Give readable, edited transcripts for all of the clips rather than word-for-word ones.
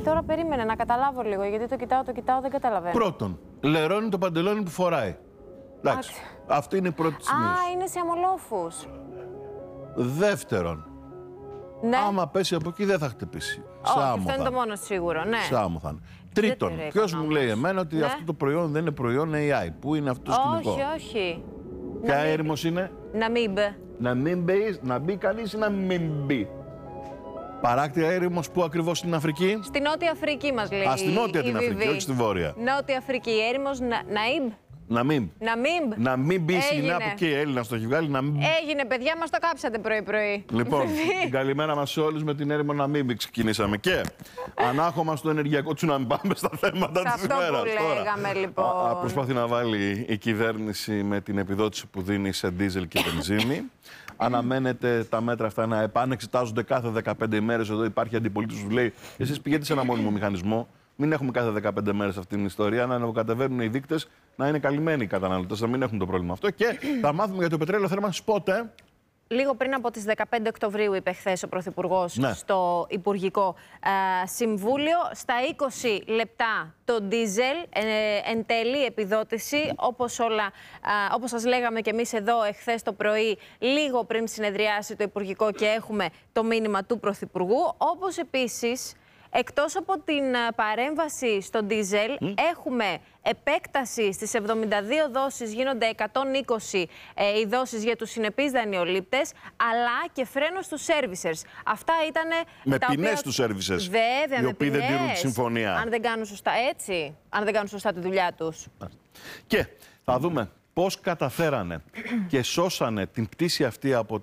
τώρα περίμενε να καταλάβω λίγο, γιατί το κοιτάω, δεν καταλαβαίνω. Πρώτον, λερώνει το παντελόνι που φοράει. Εντάξει, αυτή είναι η πρώτη σημείωση. Α, είναι σε αμολόφους. Δεύτερον, Ναι. άμα πέσει από εκεί δεν θα χτυπήσει. Όχι, αυτό είναι το μόνο σίγουρο, ναι. Σάμο θα είναι. Τρίτον, ποιος μου λέει εμένα ότι αυτό το προϊόν δεν είναι προϊόν AI? Πού είναι αυτό το σκηνικό? Όχι. Ποια έρημος είναι? Να μην μπει. Να μπει κανείς ή να μην μπει? Παράκτια έρημος που ακριβώς στην Αφρική? Στη Νότια Αφρική μας λέει. Στη Νότια την Αφρική, όχι στη Βόρεια. Νότια Αφρική, έρημος Ναΐμπ. Να μην μπει η από εκεί, Έλληνας το έχει βγάλει. Έγινε, παιδιά, μας το κάψατε πρωί-πρωί. Λοιπόν, την καλημέρα μας σε όλους με την έρημο Ναμίμπη ξεκινήσαμε. Και ανάχωμα στο ενεργειακό τσουνάμι, πάμε στα θέματα της ημέρας. Αυτό που λέγαμε, λοιπόν. Προσπαθεί να βάλει η κυβέρνηση με την επιδότηση που δίνει σε ντίζελ και βενζίνη. Αναμένεται τα μέτρα αυτά να επανεξετάζονται κάθε 15 ημέρες. Εδώ υπάρχει αντιπολίτης που λέει: εσείς πηγαίνετε σε ένα μόνιμο μηχανισμό. Μην έχουμε κάθε 15 μέρες αυτή την ιστορία. Να ανεβοκατεβαίνουν οι δείκτες, να είναι καλυμμένοι οι καταναλωτές, να μην έχουν το πρόβλημα αυτό. Και θα μάθουμε για το πετρέλαιο θέρμανσης πότε? Λίγο πριν από τις 15 Οκτωβρίου, είπε χθες ο Πρωθυπουργός στο Υπουργικό Συμβούλιο. Στα 20 λεπτά το ντίζελ, εν τέλει επιδότηση, όπως σας λέγαμε και εμείς εδώ εχθές το πρωί, λίγο πριν συνεδριάσει το Υπουργικό και έχουμε το μήνυμα του Πρωθυπουργού. Όπως επίσης, εκτός από την παρέμβαση στο ντίζελ, έχουμε επέκταση στις 72 δόσεις, γίνονται 120 οι δόσεις για τους συνεπείς δανειολήπτες, αλλά και φρένο στους servicers. Αυτά ήταν με ποινές στους servicers, βέβαια, οι οποίοι δεν τηρούν τη συμφωνία. Αν δεν κάνουν σωστά, αν δεν κάνουν σωστά τη δουλειά τους. Και θα δούμε πώς καταφέρανε και σώσανε την πτήση αυτή από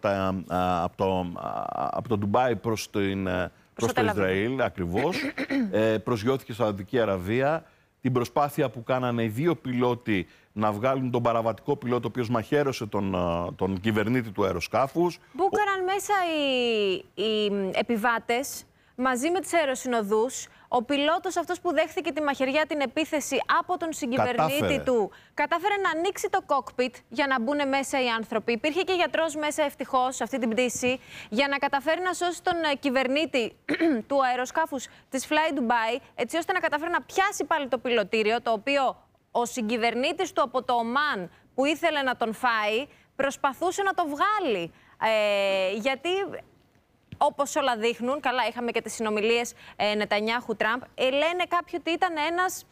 το Ντουμπάι προς το Ισραήλ, ακριβώς. Προσγειώθηκε στη Σαουδική Αραβία. Την προσπάθεια που κάνανε οι δύο πιλότοι να βγάλουν τον παραβατικό πιλότο, ο οποίος μαχαίρωσε τον κυβερνήτη του αεροσκάφους. Μπούκαραν μέσα οι επιβάτες μαζί με τους αεροσυνοδούς. Ο πιλότος αυτός που δέχθηκε τη μαχαιριά, την επίθεση από τον συγκυβερνήτη του, κατάφερε να ανοίξει το κόκπιτ για να μπουν μέσα οι άνθρωποι. Υπήρχε και γιατρός μέσα, ευτυχώς, σε αυτή την πτήση, για να καταφέρει να σώσει τον κυβερνήτη του αεροσκάφους της Fly Dubai, έτσι ώστε να καταφέρει να πιάσει πάλι το πιλωτήριο, το οποίο ο συγκυβερνήτης του από το Ομάν που ήθελε να τον φάει, προσπαθούσε να το βγάλει. Γιατί, όπως όλα δείχνουν, καλά είχαμε και τις συνομιλίες Νετανιάχου-Τραμπ, λένε κάποιοι ότι ήταν ένας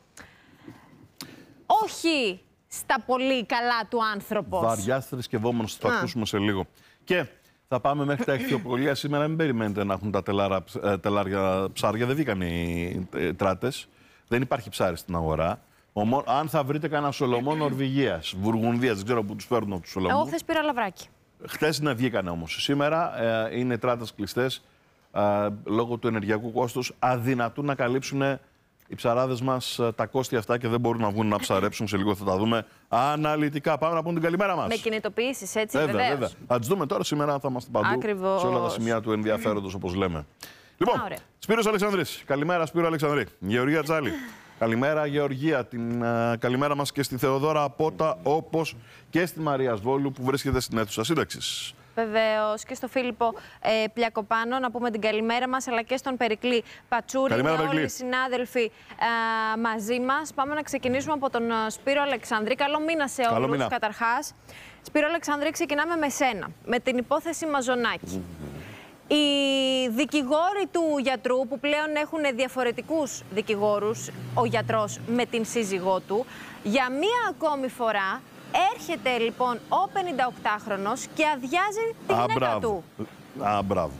όχι στα πολύ καλά του άνθρωπος. Βαριά θρησκευόμενος, θα το ακούσουμε σε λίγο. Και θα πάμε μέχρι τα ηχθειοπολία. Σήμερα μην περιμένετε να έχουν τα τελάρια ψάρια, δεν βγήκαν οι τράτες. Δεν υπάρχει ψάρι στην αγορά. Αν θα βρείτε κανένα Σολομό Νορβηγίας, Βουργουνδίας, δεν ξέρω πού τους φέρνουν τους Σολομούς. Εγώ χθες πήρα λαβράκι. Χθες να βγήκανε όμως. Σήμερα είναι τράτες κλειστές λόγω του ενεργειακού κόστους. Αδυνατούν να καλύψουν οι ψαράδες μας τα κόστη αυτά και δεν μπορούν να βγουν να ψαρέψουν. Σε λίγο θα τα δούμε αναλυτικά. Πάμε να πούμε την καλημέρα μας. Με κινητοποιήσεις, έτσι, βέβαια. Θα τις δούμε τώρα. Σήμερα θα είμαστε παντού. Ακριβώς. Σε όλα τα σημεία του ενδιαφέροντος, όπως λέμε. Λοιπόν, Σπύρος Αλεξανδρής. Καλημέρα, Σπύρο Αλεξανδρή. Γεωργία Τζάλη. Καλημέρα, Γεωργία. Την καλημέρα μας και στη Θεοδόρα Απότα, όπως και στη Μαρία Σβόλου που βρίσκεται στην αίθουσα σύνταξης. Βεβαίως, και στο Φίλιππο Πλιακοπάνο να πούμε την καλημέρα μας, αλλά και στον Περικλή Πατσούρη. Καλημέρα, είναι Περικλή. όλοι οι συνάδελφοι μαζί μας. Πάμε να ξεκινήσουμε από τον Σπύρο Αλεξανδρή. Καλό μήνα σε όλους καταρχάς. Σπύρο Αλεξανδρή, ξεκινάμε με σένα, με την υπόθεση Μαζονάκη. Οι δικηγόροι του γιατρού, που πλέον έχουν διαφορετικούς δικηγόρους, ο γιατρός με την σύζυγό του, για μία ακόμη φορά έρχεται λοιπόν ο 58χρονος και αδειάζει τη γυναίκα του. Μπράβο.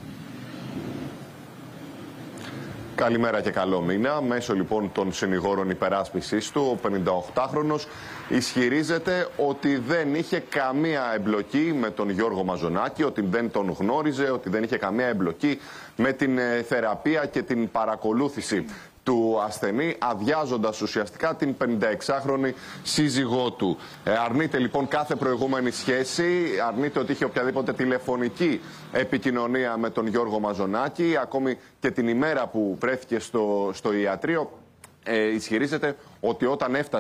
Καλημέρα και καλό μήνα. Μέσω λοιπόν των συνηγόρων υπεράσπισης του, ο 58χρονος ισχυρίζεται ότι δεν είχε καμία εμπλοκή με τον Γιώργο Μαζονάκη, ότι δεν τον γνώριζε, ότι δεν είχε καμία εμπλοκή με την θεραπεία και την παρακολούθηση του ασθενή, αδειάζοντας ουσιαστικά την 56χρονη σύζυγό του. Αρνείται λοιπόν κάθε προηγούμενη σχέση, αρνείται ότι είχε οποιαδήποτε τηλεφωνική επικοινωνία με τον Γιώργο Μαζονάκη, ακόμη και την ημέρα που βρέθηκε στο ιατρείο. Ισχυρίζεται ότι όταν έφτασε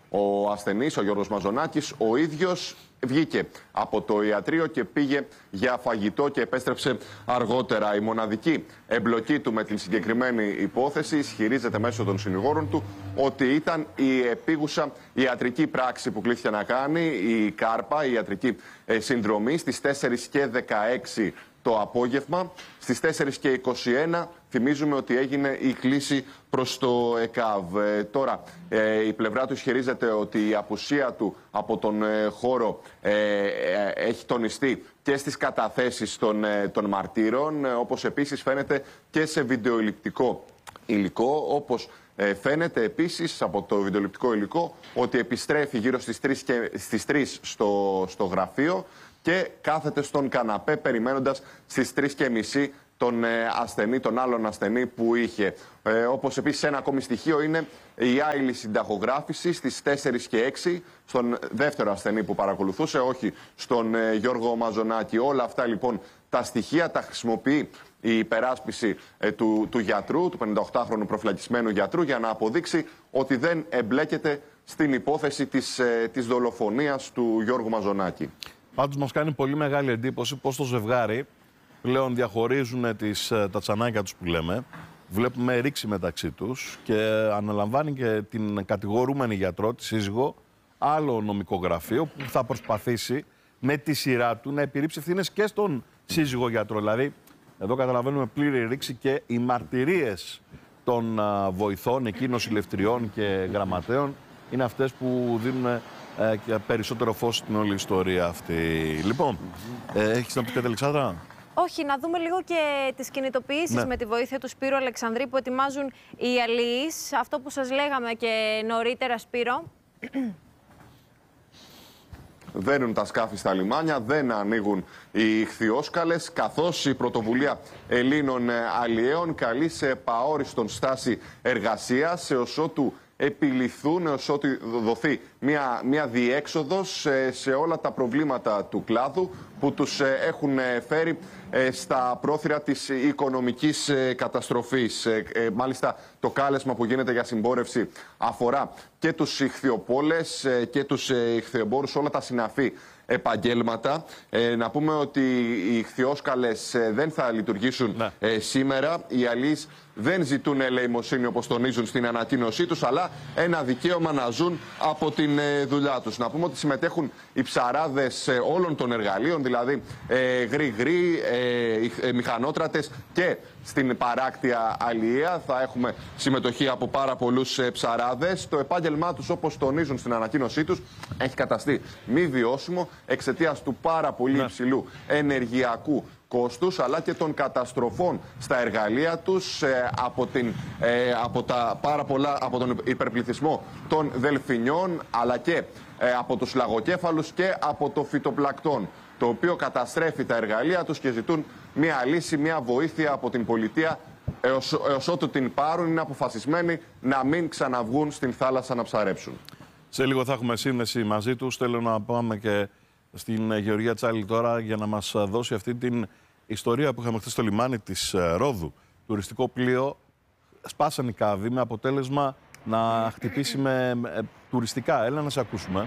Ο ασθενής, ο Γιώργος Μαζονάκης, ο ίδιος βγήκε από το ιατρείο και πήγε για φαγητό και επέστρεψε αργότερα. Η μοναδική εμπλοκή του με την συγκεκριμένη υπόθεση ισχυρίζεται μέσω των συνηγόρων του ότι ήταν η επίγουσα ιατρική πράξη που κλήθηκε να κάνει η ΚΑΡΠΑ, η ιατρική συνδρομή, στις 4:16 το απόγευμα. Στις 4:21 θυμίζουμε ότι έγινε η κλήση προς το ΕΚΑΒ. Τώρα η πλευρά του ισχυρίζεται ότι η απουσία του από τον χώρο έχει τονιστεί και στις καταθέσεις των μαρτύρων, όπως επίσης φαίνεται και σε βιντεοηλιπτικό υλικό, όπως φαίνεται επίσης από το βιντεοηλιπτικό υλικό ότι επιστρέφει γύρω στις 3 στο γραφείο και κάθεται στον καναπέ περιμένοντας στις 3:30 τον άλλον ασθενή που είχε. Όπως επίσης ένα ακόμη στοιχείο είναι η άειλη συνταγογράφηση στις 4:06 στον δεύτερο ασθενή που παρακολουθούσε, όχι στον Γιώργο Μαζονάκη. Όλα αυτά λοιπόν τα στοιχεία τα χρησιμοποιεί η υπεράσπιση του γιατρού, του 58χρονου προφυλακισμένου γιατρού, για να αποδείξει ότι δεν εμπλέκεται στην υπόθεση της δολοφονίας του Γιώργου Μαζονάκη. Πάντως μας κάνει πολύ μεγάλη εντύπωση πως το ζευγάρι πλέον διαχωρίζουν τα τσανάκια τους που λέμε. Βλέπουμε ρήξη μεταξύ τους και αναλαμβάνει και την κατηγορούμενη γιατρό, τη σύζυγο, άλλο νομικό γραφείο που θα προσπαθήσει με τη σειρά του να επιρρύψει ευθύνες και στον σύζυγο γιατρό. Δηλαδή, εδώ καταλαβαίνουμε πλήρη ρήξη και οι μαρτυρίες των βοηθών, εκεί νοσηλευτριών και γραμματέων, είναι αυτές που δίνουν και περισσότερο φως στην όλη ιστορία αυτή. Λοιπόν, έχεις να πεις κάτι, Αλεξάνδρα? Όχι, να δούμε λίγο και τις κινητοποιήσεις με τη βοήθεια του Σπύρου Αλεξανδρή που ετοιμάζουν οι αλληλείς. Αυτό που σας λέγαμε και νωρίτερα, Σπύρο. Βαίνουν τα σκάφη στα λιμάνια, δεν ανοίγουν οι ιχθυόσκαλες, καθώς η πρωτοβουλία Ελλήνων αλλιέων καλεί σε επαόριστον στάση εργασίας έως ότου επιληθούν, έως ότου δοθεί μια διέξοδος σε όλα τα προβλήματα του κλάδου που τους έχουν φέρει στα πρόθυρα της οικονομικής καταστροφής. Μάλιστα, το κάλεσμα που γίνεται για συμπόρευση αφορά και τους ιχθυοπόλες και τους ιχθυεμπόρους, όλα τα συναφή επαγγέλματα. Να πούμε ότι οι ιχθυόσκαλες δεν θα λειτουργήσουν σήμερα. Οι αλλοίς δεν ζητούν ελεημοσύνη, όπως τονίζουν στην ανακοίνωσή τους, αλλά ένα δικαίωμα να ζουν από την δουλειά τους. Να πούμε ότι συμμετέχουν οι ψαράδες όλων των εργαλείων, δηλαδή γρηγροί, μηχανότρατες, και στην παράκτια αλληλεία θα έχουμε συμμετοχή από πάρα πολλούς ψαράδες. Το επάγγελμά τους, όπως τονίζουν στην ανακοίνωσή τους, έχει καταστεί μη βιώσιμο εξαιτίας του πάρα πολύ υψηλού ενεργειακού κόστους, αλλά και των καταστροφών στα εργαλεία τους από τον υπερπληθυσμό των δελφινιών, αλλά και από τους λαγοκέφαλους και από το φυτοπλακτόν, το οποίο καταστρέφει τα εργαλεία τους και ζητούν μια λύση, μια βοήθεια από την πολιτεία έως ότου την πάρουν. Είναι αποφασισμένοι να μην ξαναβγούν στην θάλασσα να ψαρέψουν. Σε λίγο θα έχουμε σύνδεση μαζί τους. Θέλω να πάμε και στην Γεωργία Τσάλη τώρα για να μας δώσει αυτή την ιστορία που είχαμε χθες στο λιμάνι της Ρόδου. Τουριστικό πλοίο, σπάσαν οι κάδοι με αποτέλεσμα να χτυπήσει με τουριστικά. Έλα να σε ακούσουμε.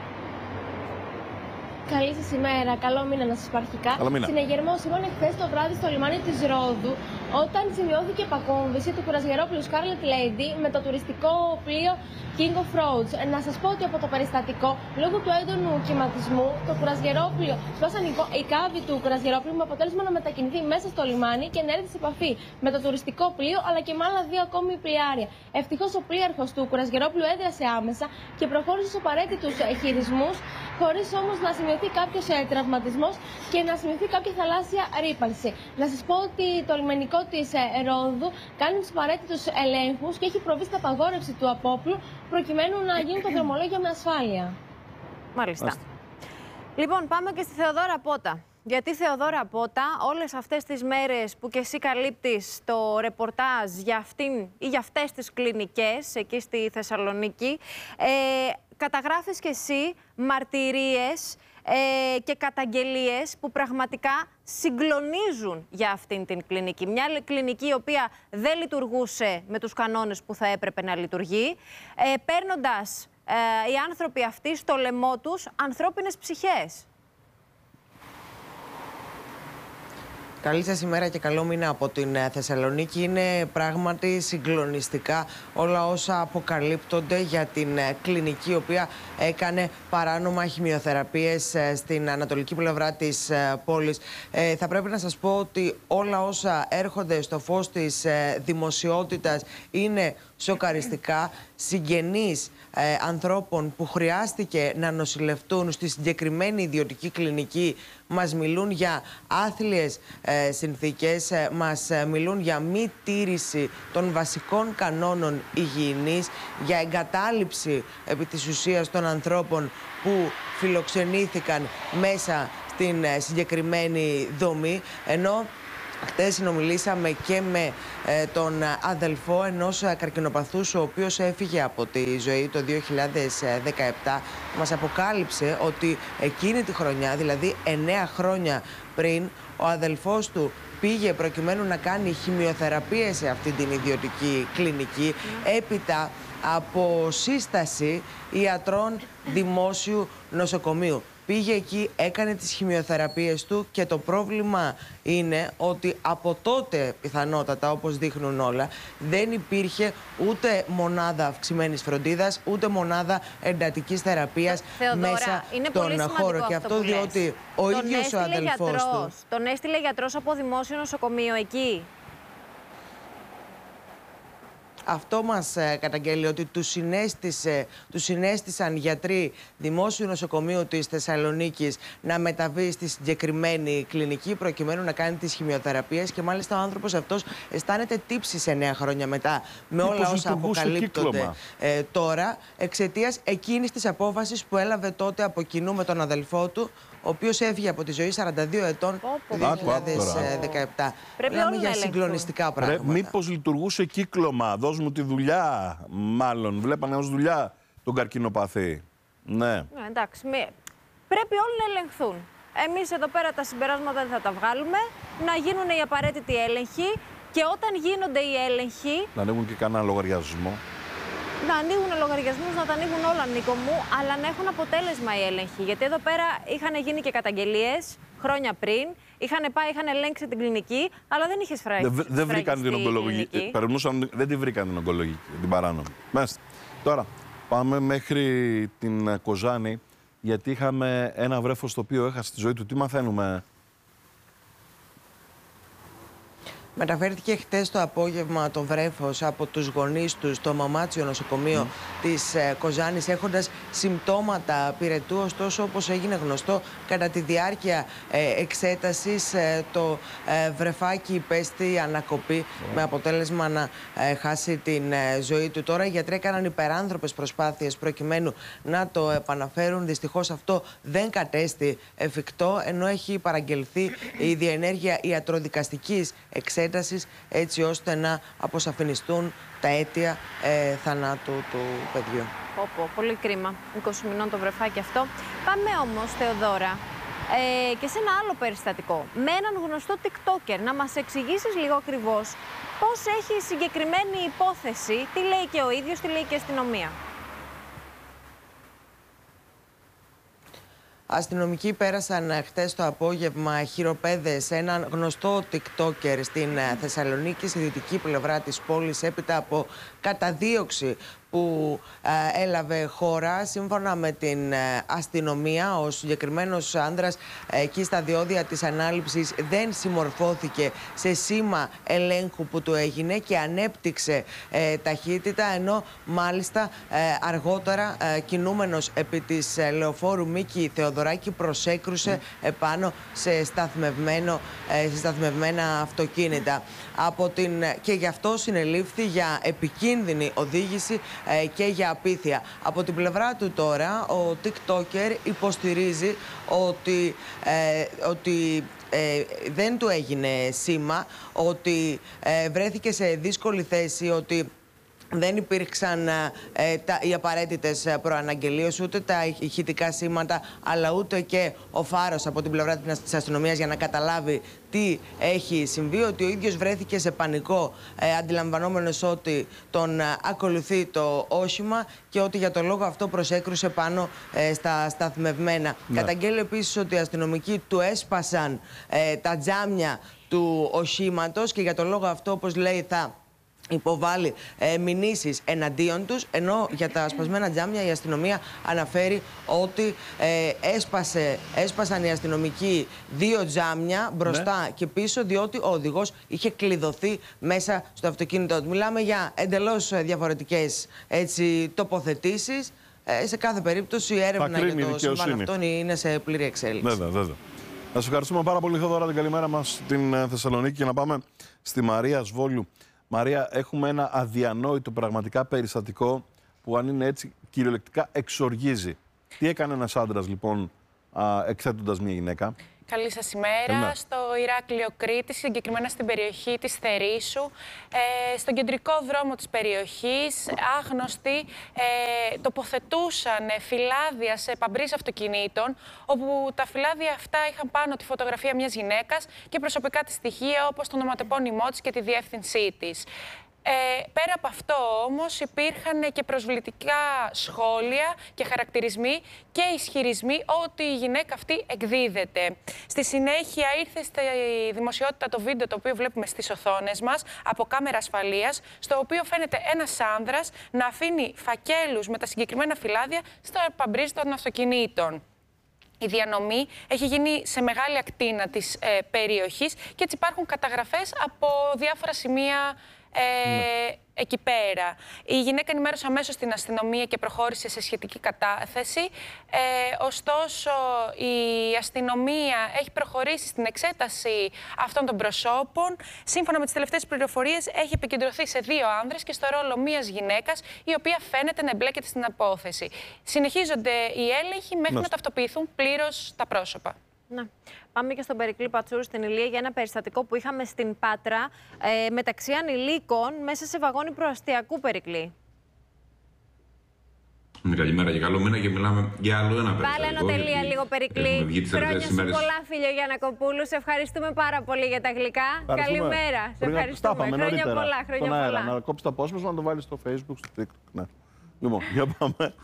Καλή σας ημέρα, καλό μήνα να σας πω αρχικά. Συνεγερμό ήμουν χθες το βράδυ στο λιμάνι της Ρόδου, όταν σημειώθηκε επακόμβηση του κουρασγερόπλοιου Scarlet Lady με το τουριστικό πλοίο King of Roads. Να σας πω ότι από το περιστατικό, λόγω του έντονου κυματισμού, το κουρασγερόπλοιο σπάσαν οι κάβοι του κουρασγερόπλοιου με αποτέλεσμα να μετακινηθεί μέσα στο λιμάνι και να έρθει σε επαφή με το τουριστικό πλοίο αλλά και με άλλα 2 ακόμη πλοιάρια. Ευτυχώς ο πλοίαρχος του κουρασγερόπλοιου έδρασε άμεσα και προχώρησε στους απαραίτητους χειρισμούς, χωρίς όμως να σημειωθεί κάποιος τραυματισμός και να σημειωθεί κάποια θαλάσσια ρύπανση. Να σας πω ότι το λιμενικό της Ρόδου κάνει τους απαραίτητους ελέγχους και έχει προβεί στην απαγόρευση του απόπλου προκειμένου να γίνουν τα δρομολόγια με ασφάλεια. Μάλιστα. Λοιπόν, πάμε και στη Θεοδόρα Πότα. Γιατί, Θεοδόρα Πότα, όλες αυτές τις μέρες που και εσύ καλύπτεις το ρεπορτάζ για αυτήν ή για αυτές τις κλινικές εκεί στη Θεσσαλονίκη, καταγράφεις και εσύ μαρτυρίες και καταγγελίες που πραγματικά συγκλονίζουν για αυτήν την κλινική. Μια κλινική η οποία δεν λειτουργούσε με τους κανόνες που θα έπρεπε να λειτουργεί, παίρνοντας οι άνθρωποι αυτοί στο λαιμό τους ανθρώπινες ψυχές. Καλή σας ημέρα και καλό μήνα από την Θεσσαλονίκη. Είναι πράγματι συγκλονιστικά όλα όσα αποκαλύπτονται για την κλινική, η οποία έκανε παράνομα χημειοθεραπείες στην ανατολική πλευρά της πόλης. Θα πρέπει να σας πω ότι όλα όσα έρχονται στο φως της δημοσιότητας είναι σοκαριστικά. Συγγενείς ανθρώπων που χρειάστηκε να νοσηλευτούν στη συγκεκριμένη ιδιωτική κλινική μας μιλούν για άθλιες συνθήκες, μας μιλούν για μη τήρηση των βασικών κανόνων υγιεινής, για εγκατάλειψη επί της ουσίας των ανθρώπων που φιλοξενήθηκαν μέσα στην συγκεκριμένη δομή, ενώ χτες συνομιλήσαμε και με τον αδελφό ενός καρκινοπαθούς, ο οποίος έφυγε από τη ζωή το 2017. Μας αποκάλυψε ότι εκείνη τη χρονιά, δηλαδή 9 χρόνια πριν, ο αδελφός του πήγε προκειμένου να κάνει χημειοθεραπείες σε αυτή την ιδιωτική κλινική, έπειτα από σύσταση ιατρών δημόσιου νοσοκομείου. Πήγε εκεί, έκανε τις χημειοθεραπείες του και το πρόβλημα είναι ότι από τότε, πιθανότατα, όπως δείχνουν όλα, δεν υπήρχε ούτε μονάδα αυξημένης φροντίδας, ούτε μονάδα εντατικής θεραπείας μέσα στον χώρο. Και αυτό διότι ο ίδιος ο αδελφός του... Τον έστειλε γιατρός από δημόσιο νοσοκομείο εκεί. Αυτό μας καταγγέλει, ότι του συνέστησαν γιατροί δημόσιου νοσοκομείου της Θεσσαλονίκης να μεταβεί στη συγκεκριμένη κλινική προκειμένου να κάνει τις χημειοθεραπείες, και μάλιστα ο άνθρωπος αυτός αισθάνεται τύψεις 9 χρόνια μετά με όλα όσα αποκαλύπτονται τώρα, εξαιτίας εκείνης της απόφασης που έλαβε τότε από κοινού με τον αδελφό του, ο οποίος έφυγε από τη ζωή 42 ετών το 2017. Μιλάμε για συγκλονιστικά πράγματα. Μήπως λειτουργούσε κύκλωμα, δώσ' μου τη δουλειά, μάλλον. Βλέπανε ως δουλειά τον καρκινοπαθή. Ναι. Εντάξει, πρέπει όλοι να ελεγχθούν. Εμείς εδώ πέρα τα συμπεράσματα δεν θα τα βγάλουμε. Να γίνουν οι απαραίτητοι έλεγχοι, και όταν γίνονται οι έλεγχοι... Να ανοίγουν και κανένα λογαριασμό. Να ανοίγουν λογαριασμούς, να τα ανοίγουν όλα, Νίκο μου, αλλά να έχουν αποτέλεσμα οι έλεγχοι. Γιατί εδώ πέρα είχαν γίνει και καταγγελίες χρόνια πριν, είχαν ελέγξει την κλινική, αλλά δεν είχε σφραγιστεί. Δεν βρήκαν την ογκολογική. Δεν τη βρήκαν την ογκολογική, την παράνομη. Μάλιστα. Τώρα πάμε μέχρι την Κοζάνη, γιατί είχαμε ένα βρέφος το οποίο έχασε τη ζωή του. Τι μαθαίνουμε? Μεταφέρθηκε χτες το απόγευμα το βρέφος από τους γονείς του στο Μαμάτσιο νοσοκομείο της Κοζάνης, έχοντας συμπτώματα πυρετού. Ωστόσο, όπως έγινε γνωστό, κατά τη διάρκεια εξέτασης το βρεφάκι υπέστη ανακοπή με αποτέλεσμα να χάσει την ζωή του. Τώρα οι γιατροί έκαναν υπεράνθρωπες προσπάθειες προκειμένου να το επαναφέρουν. Δυστυχώς αυτό δεν κατέστη εφικτό, ενώ έχει παραγγελθεί η διενέργεια ιατροδικαστικής εξέτασης, έτσι ώστε να αποσαφινιστούν τα αίτια θανάτου του παιδιού. Πολύ κρίμα. 20 μηνών το βρεφάκι αυτό. Πάμε όμως, Θεοδώρα, και σε ένα άλλο περιστατικό. Με έναν γνωστό TikToker. Να μας εξηγήσεις λίγο ακριβώς πώς έχει η συγκεκριμένη υπόθεση, τι λέει και ο ίδιος, τι λέει και η αστυνομία. Αστυνομικοί πέρασαν χτες το απόγευμα χειροπέδες σε έναν γνωστό TikToker στην Θεσσαλονίκη, στη δυτική πλευρά της πόλης, έπειτα από καταδίωξη που έλαβε χώρα. Σύμφωνα με την αστυνομία, ο συγκεκριμένος άνδρας εκεί στα διόδια της ανάληψης δεν συμμορφώθηκε σε σήμα ελέγχου που του έγινε και ανέπτυξε ταχύτητα, ενώ μάλιστα αργότερα κινούμενος επί της λεωφόρου Μίκη Θεοδωράκη προσέκρουσε επάνω σε σταθμευμένα αυτοκίνητα. Και γι' αυτό συνελήφθη για επικίνδυνη οδήγηση και για απίθεια. Από την πλευρά του τώρα, ο TikToker υποστηρίζει ότι δεν του έγινε σήμα, ότι βρέθηκε σε δύσκολη θέση, ότι δεν υπήρξαν οι απαραίτητες προαναγγελίες, ούτε τα ηχητικά σήματα, αλλά ούτε και ο φάρος από την πλευρά της αστυνομίας για να καταλάβει τι έχει συμβεί, ότι ο ίδιος βρέθηκε σε πανικό, αντιλαμβανόμενος ότι τον ακολουθεί το όχημα και ότι για τον λόγο αυτό προσέκρουσε πάνω στα σταθμευμένα. Ναι. Καταγγέλει επίσης ότι οι αστυνομικοί του έσπασαν τα τζάμια του οχήματος και για τον λόγο αυτό, όπως λέει, θα υποβάλει μηνύσεις εναντίον τους, ενώ για τα σπασμένα τζάμια η αστυνομία αναφέρει ότι έσπασαν οι αστυνομικοί 2 τζάμια μπροστά και πίσω, διότι ο οδηγός είχε κλειδωθεί μέσα στο αυτοκίνητο του. Μιλάμε για εντελώς διαφορετικές τοποθετήσεις. Σε κάθε περίπτωση η έρευνα για το συμβάν αυτόν είναι σε πλήρη εξέλιξη. Βέβαια. Να σας ευχαριστούμε πάρα πολύ, Θεοδώρα, την καλημέρα μας στην Θεσσαλονίκη, και να πάμε στη Μαρία Σβόλιου. Μαρία, έχουμε ένα αδιανόητο πραγματικά περιστατικό που, αν είναι έτσι, κυριολεκτικά εξοργίζει. Τι έκανε ένας άντρας, λοιπόν, εκθέτοντας μια γυναίκα? Καλή σας ημέρα. Στο Ηράκλειο Κρήτης, συγκεκριμένα στην περιοχή της Θερήσου, στον κεντρικό δρόμο της περιοχής, άγνωστοι τοποθετούσαν φυλάδια σε παμπρίζ αυτοκινήτων, όπου τα φυλάδια αυτά είχαν πάνω τη φωτογραφία μιας γυναίκας και προσωπικά της στοιχεία, όπως το ονοματεπώνυμό της και τη διεύθυνσή της. Πέρα από αυτό όμως υπήρχαν και προσβλητικά σχόλια και χαρακτηρισμοί και ισχυρισμοί ότι η γυναίκα αυτή εκδίδεται. Στη συνέχεια ήρθε στη δημοσιότητα το βίντεο το οποίο βλέπουμε στις οθόνες μας από κάμερα ασφαλείας, στο οποίο φαίνεται ένας άνδρας να αφήνει φακέλους με τα συγκεκριμένα φυλάδια στα παμπρίζ των αυτοκινήτων. Η διανομή έχει γίνει σε μεγάλη ακτίνα της περιοχής και έτσι υπάρχουν καταγραφές από διάφορα σημεία εκεί πέρα. Η γυναίκα ενημέρωσε αμέσως την αστυνομία και προχώρησε σε σχετική κατάθεση. Ωστόσο, η αστυνομία έχει προχωρήσει στην εξέταση αυτών των προσώπων. Σύμφωνα με τις τελευταίες πληροφορίες, έχει επικεντρωθεί σε 2 άνδρες και στο ρόλο μιας γυναίκας, η οποία φαίνεται να εμπλέκεται στην απόθεση. Συνεχίζονται οι έλεγχοι μέχρι να ταυτοποιηθούν πλήρως τα πρόσωπα. Να. Πάμε και στον Περικλή Πατσούρ στην Ηλία για ένα περιστατικό που είχαμε στην Πάτρα μεταξύ ανηλίκων μέσα σε βαγόνι προαστιακού, Περικλή. Καλημέρα και καλό μήνα, και μιλάμε για άλλο ένα περιστατικό. Βάλε ένα τελεία λίγο, Περικλή. Χρόνια σου πολλά, φίλιο Γιαννακοπούλου. Σε ευχαριστούμε πάρα πολύ για τα γλυκά. Καλημέρα. Σε ευχαριστούμε. Χρόνια πολλά, χρόνια πολλά. Να κόψεις το απόσπασμα, να το βάλεις στο Facebook, στο TikTok. Ναι. Λοιπόν, για πάμε.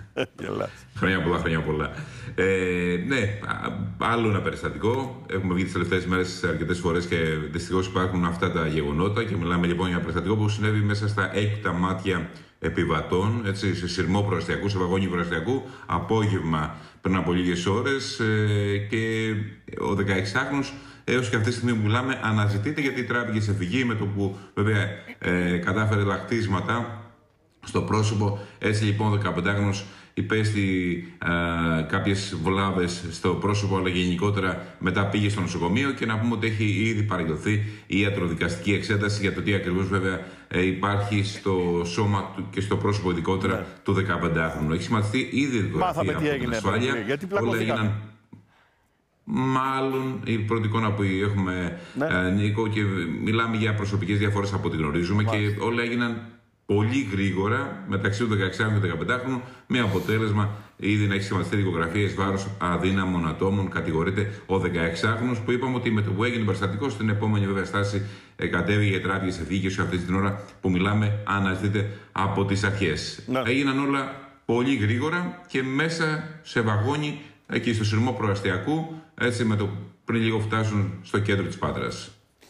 Χρόνια πολλά. Ναι, άλλο ένα περιστατικό. Έχουμε βγει τις τελευταίες μέρες αρκετές φορές και δυστυχώς υπάρχουν αυτά τα γεγονότα. Και μιλάμε λοιπόν για ένα περιστατικό που συνέβη μέσα στα έκπτα μάτια επιβατών, έτσι, σε σειρμό προαστιακού, σε βαγόνι προαστιακού, απόγευμα πριν από λίγες ώρες. Και ο 16χρονος, έως και αυτή τη στιγμή που μιλάμε, αναζητείται γιατί τράπηκε σε φυγή, με το που βέβαια κατάφερε λαχτίσματα στο πρόσωπο. Έτσι λοιπόν ο 15χρονος υπέστη κάποιες βλάβες στο πρόσωπο, αλλά γενικότερα μετά πήγε στο νοσοκομείο, και να πούμε ότι έχει ήδη παραιτηθεί η ιατροδικαστική εξέταση για το τι ακριβώς βέβαια υπάρχει στο σώμα του και στο πρόσωπο ειδικότερα του 15χρονου. Έχει σχηματιστεί ήδη δικογραφία από την ασφάλεια. Γιατί όλα έγιναν. Μάλλον η πρώτη εικόνα που έχουμε, Νίκο, και μιλάμε για προσωπικές διαφορές από ό,τι γνωρίζουμε, και όλα έγιναν πολύ γρήγορα μεταξύ του 16χρονου και του 15χρονου, με αποτέλεσμα ήδη να έχει σχηματιστεί δικογραφία εις βάρος αδύναμων ατόμων. Κατηγορείται ο 16χρονος, που είπαμε ότι με το που έγινε περιστατικό, στην επόμενη βέβαια στάση κατέβηκε, τράπηκε σε φυγή, και αυτή την ώρα που μιλάμε αναζητείται από τις αρχές. Έγιναν όλα πολύ γρήγορα και μέσα σε βαγόνι εκεί στο σειρμό προαστιακού, έτσι, με το πριν λίγο φτάσουν στο κέντρο της Πάτρας.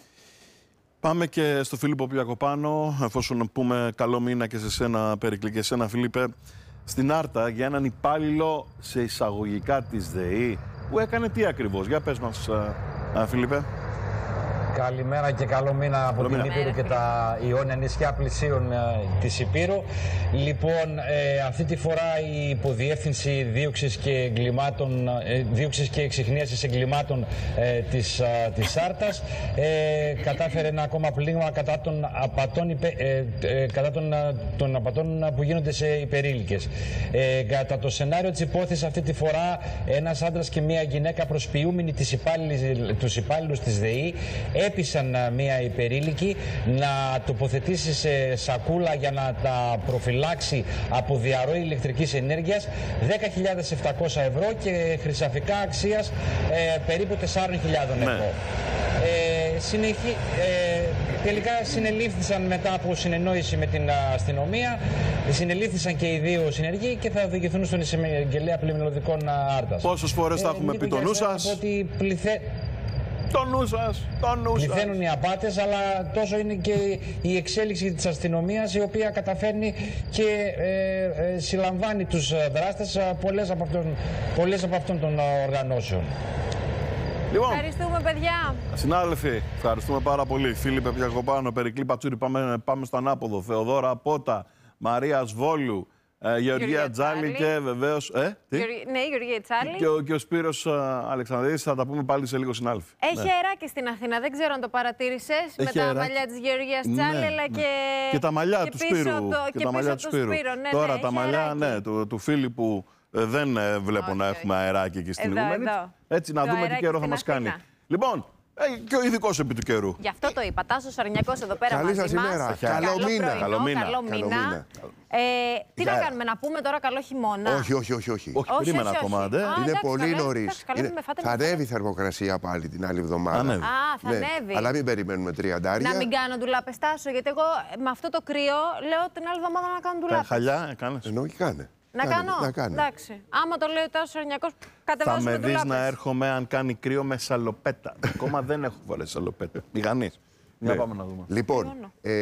Πάμε και στο Φίλιππο Πιακοπάνο, εφόσον πούμε καλό μήνα και σε σένα, Περικλή, και σε σένα, Φίλιππε, στην Άρτα για έναν υπάλληλο σε εισαγωγικά της ΔΕΗ που έκανε τι ακριβώς? Για πες μας, Φίλιππε. Καλημέρα και καλό μήνα από την Ήπειρο και τα Ιόνια νησιά πλησίων της Υπήρου. Λοιπόν, αυτή τη φορά η Υποδιεύθυνση Δίωξης και Εξιχνίασης Εγκλημάτων της Άρτας κατάφερε ένα ακόμα πλήγμα κατά των απατών που γίνονται σε υπερήλικες. Κατά το σενάριο της υπόθεσης αυτή τη φορά, ένας άντρας και μια γυναίκα, προσποιούμενοι τους υπάλληλους της ΔΕΗ, έπεισαν μια υπερήλικη να τοποθετήσει σε σακούλα για να τα προφυλάξει από διαρροή ηλεκτρικής ενέργειας 10.700 ευρώ και χρυσαφικά αξίας περίπου 4.000 ευρώ. Τελικά συνελήφθησαν μετά από συνεννόηση με την αστυνομία, συνελήφθησαν και οι δύο συνεργοί και θα οδηγηθούν στον εισαγγελέα πλημμυρικών Άρτας. Πόσες φορές θα έχουμε πει το νου σας? Το νου σας, το νου σας. Πληθαίνουν οι απάτες, αλλά τόσο είναι και η εξέλιξη της αστυνομίας, η οποία καταφέρνει και συλλαμβάνει τους δράστες πολλές από αυτών των οργανώσεων. Λοιπόν, ευχαριστούμε, παιδιά. Συνάδελφοι, ευχαριστούμε πάρα πολύ. Φίλιππε Πιακοπάνο, Περικλή Πατσούρη, πάμε στο ανάποδο. Θεοδόρα Πότα, Μαρία Βόλου, Γεωργία Τζάλη και βεβαίως. Ναι, Γεωργία Τζάλη. Και ο Σπύρος Αλεξανδρίδης. Θα τα πούμε πάλι σε λίγο, συνάδελφοι. Έχει αεράκι στην Αθήνα, δεν ξέρω αν το παρατήρησες. Με τα μαλλιά της Γεωργίας Τζάλη, αλλά και τα μαλλιά του Σπύρου. Και τα μαλλιά του Σπύρου. Τώρα τα μαλλιά του Φίλιππου δεν βλέπω να έχουμε αεράκι εκεί στην Ιγουμένη. Έτσι, να δούμε τι καιρό θα μας κάνει. Λοιπόν, και ο ειδικός επί του καιρού. Γι' αυτό το είπα. Τάσος Αρνιακός εδώ πέρα μαζί μας. Καλή σας ημέρα. Καλό μήνα. Τι να κάνουμε, να πούμε τώρα καλό χειμώνα? Όχι. Περίμενα ακόμα. Είναι πολύ νωρίς. Θα ανέβει η θερμοκρασία πάλι την άλλη εβδομάδα. Θα ανέβει. Αλλά μην περιμένουμε 30. Να μην κάνω ντουλάπες, Τάσο, γιατί εγώ με αυτό το κρύο λέω την άλλη εβδομάδα να κάνω ντουλάπες. Χαλιά έκανες? Εννοεί κάνε. Να κάνω. Εντάξει. Άμα το λέει ο Τάσος Αρνιακός, κατεβάζουμε ντουλάπες. Θα με δεις να έρχομαι αν κάνει κρύο με σαλοπέτα. Ακόμα δεν έχω φορέσει σαλοπέτα. Μηγανής. Για πάμε να δούμε. Λοιπόν,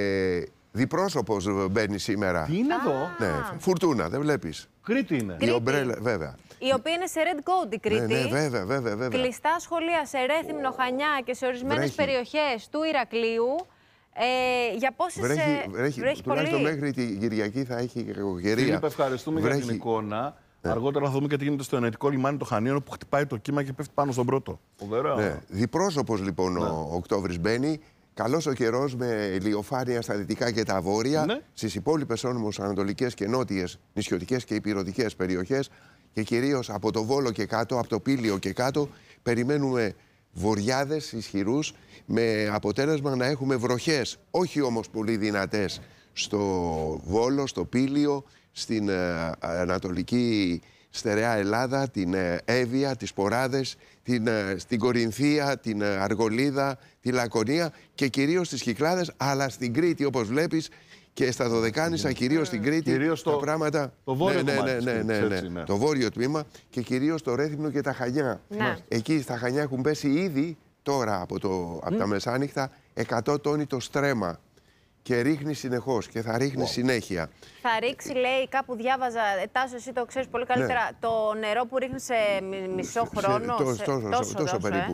διπρόσωπος μπαίνει σήμερα. Τι είναι εδώ? Ναι, φουρτούνα, δεν βλέπεις? Κρήτη είναι. Η ομπρέλα, βέβαια. Η οποία είναι σε red coat η Κρήτη. Ναι, βέβαια. Κλειστά σχολεία σε Ρέθυμνο, Χανιά και σε ορισμένες περιοχές του Ηρακλείου. Για πόσες βρέχει τουλάχιστον μέχρι την Κυριακή θα έχει κακοκαιρία. Φίλιππε, ευχαριστούμε για την εικόνα. Αργότερα θα δούμε και τι γίνεται στο ενετικό λιμάνι το Χανίων, που χτυπάει το κύμα και πέφτει πάνω στον πρώτο. Διπρόσωπος λοιπόν ο Οκτώβρης μπαίνει. Καλός ο καιρός με ηλιοφάνεια στα δυτικά και τα βόρεια. Στις υπόλοιπες όμως ανατολικές και νότιες νησιωτικές και ηπειρωτικές περιοχές και κυρίως από το Βόλο και κάτω, από το Πήλιο και κάτω, περιμένουμε βοριάδες ισχυρούς, με αποτέλεσμα να έχουμε βροχές, όχι όμως πολύ δυνατές, στο Βόλο, στο Πήλιο, στην ανατολική στερεά Ελλάδα, την Εύβοια, τις Ποράδες, στην Κορινθία, την Αργολίδα, τη Λακωνία και κυρίως στις Κυκλάδες, αλλά στην Κρήτη, όπως βλέπεις, και στα Δωδεκάνησα, κυρίως στην Κρήτη, τα πράγματα... Το βόρειο το βόρειο τμήμα και κυρίως το Ρέθυμνο και τα Χανιά. Εκεί στα Χανιά έχουν πέσει ήδη, τώρα από τα μεσάνυχτα, 100 τόνοι το στρέμμα. Και ρίχνει συνεχώς και θα ρίχνει συνέχεια. Θα ρίξει, λέει, κάπου διάβαζα, Τάσο, εσύ το ξέρεις πολύ καλύτερα, το νερό που ρίχνει σε μισό χρόνο. Τόσο περίπου.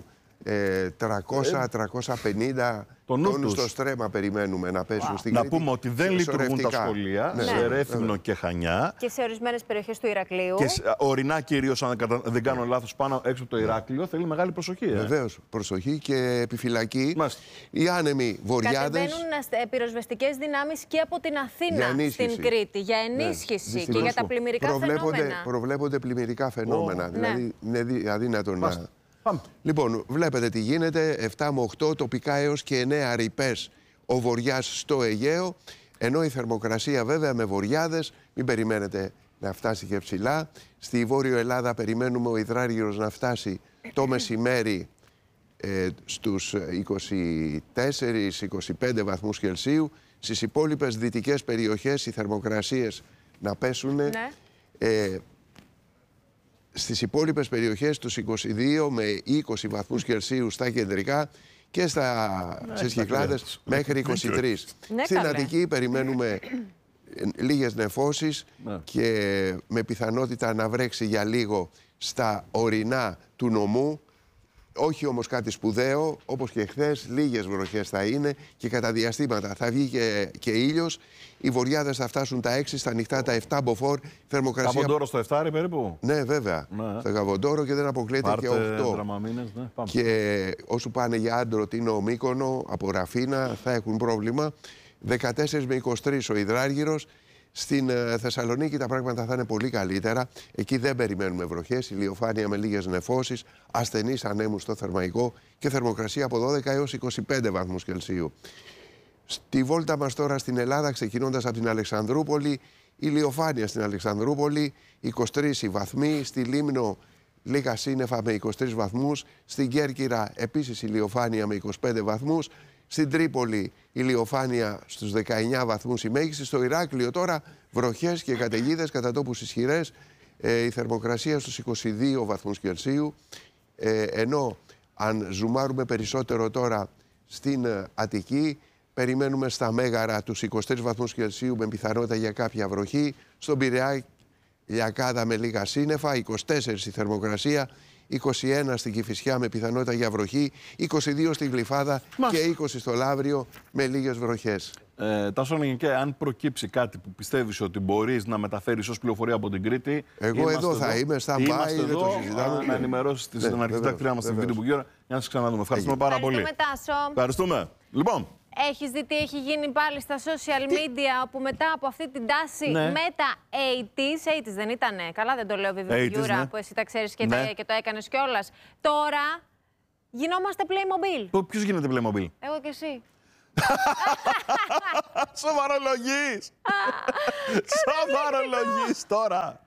300-350 τόνους στο στρέμμα περιμένουμε να πέσουν στην Κρήτη. Να πούμε ότι δεν λειτουργούν τα σχολεία σε Ρέθυμνο και Χανιά. Και σε ορισμένες περιοχές του Ηρακλείου. Και ορεινά κυρίως, αν δεν κάνω λάθος, πάνω έξω από το Ηράκλειο, θέλει μεγάλη προσοχή. Βεβαίως, προσοχή και επιφυλακή. Οι άνεμοι βοριάδες. Κατεβαίνουν πυροσβεστικές δυνάμεις και από την Αθήνα στην Κρήτη για ενίσχυση και για τα πλημμυρικά φαινόμενα. Προβλέπονται πλημμυρικά φαινόμενα. Δηλαδή είναι αδύνατο να... Λοιπόν, βλέπετε τι γίνεται, 7 με 8, τοπικά έως και 9 ρηπές ο βοριάς στο Αιγαίο, ενώ η θερμοκρασία βέβαια με βοριάδες, μην περιμένετε να φτάσει και ψηλά. Στη Βόρειο Ελλάδα περιμένουμε ο υδράργυρος να φτάσει το μεσημέρι στους 24-25 βαθμούς Κελσίου. Στις υπόλοιπες δυτικές περιοχές οι θερμοκρασίες να πέσουν. Στις υπόλοιπες περιοχές τους 22 με 20 βαθμούς Κελσίου στα κεντρικά και στις Κυκλάδες μέχρι 23. Στην Αττική περιμένουμε λίγες νεφώσεις και με πιθανότητα να βρέξει για λίγο στα ορεινά του νομού. Όχι όμως κάτι σπουδαίο, όπως και χθες, λίγες βροχές θα είναι και κατά διαστήματα θα βγει και ήλιος. Οι βοριάδες θα φτάσουν τα 6, στα νυχτά τα 7 μποφόρ. Θερμοκρασία... Καβοντόρο στο 7 περίπου. Ναι, βέβαια. Στο Καβοντόρο και δεν αποκλείεται και 8. Και όσοι πάνε για Άντρο, Τίνο, Μύκονο, από Ραφίνα θα έχουν πρόβλημα. 14 με 23 ο υδράργυρος. Στην Θεσσαλονίκη τα πράγματα θα είναι πολύ καλύτερα. Εκεί δεν περιμένουμε βροχές, ηλιοφάνεια με λίγες νεφώσεις, ασθενείς ανέμους στο Θερμαϊκό και θερμοκρασία από 12 έως 25 βαθμούς Κελσίου. Στη βόλτα μας τώρα στην Ελλάδα, ξεκινώντας από την Αλεξανδρούπολη, ηλιοφάνεια στην Αλεξανδρούπολη, 23 βαθμοί, στη Λίμνο λίγα σύννεφα με 23 βαθμούς, στην Κέρκυρα επίσης ηλιοφάνεια με 25 βαθμούς, στην Τρίπολη ηλιοφάνεια στους 19 βαθμούς η μέγιστη, στο Ηράκλειο τώρα βροχές και καταιγίδες κατά τόπους ισχυρές, η θερμοκρασία στους 22 βαθμούς Κελσίου, ενώ αν ζουμάρουμε περισσότερο τώρα στην Αττική, περιμένουμε στα Μέγαρα τους 23 βαθμούς Κελσίου με πιθανότητα για κάποια βροχή, στον Πειραιά λιακάδα με λίγα σύννεφα, 24 η θερμοκρασία, 21 στην Κηφισιά με πιθανότητα για βροχή, 22 στην Γλυφάδα και 20 στο Λαύριο με λίγες βροχές. Τάσο Νικέ, αν προκύψει κάτι που πιστεύεις ότι μπορείς να μεταφέρεις ως πληροφορία από την Κρήτη, εγώ εδώ θα είμαι, stand-by, δεν το συζητάμε. Να ενημερώσεις την αρχική τακτριά μας στην Κρήτη που γύρω, για να σας ξαναδούμε. Ευχαριστούμε πάρα πολύ. Ευχαριστούμε. Λοιπόν. Έχεις δει τι έχει γίνει πάλι στα social media, όπου μετά από αυτή την τάση με τα 80s δεν ήτανε, καλά δεν το λέω βιβλιούρα, που εσύ τα ξέρεις και το έκανες κιόλας. Τώρα γινόμαστε Playmobil. Ποιος γίνεται Playmobil? Εγώ και εσύ. Σοβαρολογείς! Σοβαρολογείς τώρα!